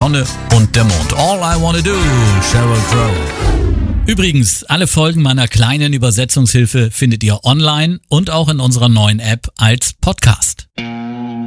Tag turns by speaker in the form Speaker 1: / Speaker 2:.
Speaker 1: Sonne und der Mond. All I Wanna Do, Sheryl Crow. Übrigens, alle Folgen meiner kleinen Übersetzungshilfe findet ihr online und auch in unserer neuen App als Podcast.